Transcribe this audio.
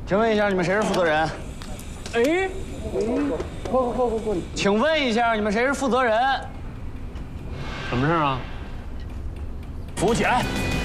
请问一下，你们谁是负责人？ 哎， 请问一下，你们谁是负责人？ 什么事啊？ 扶起来！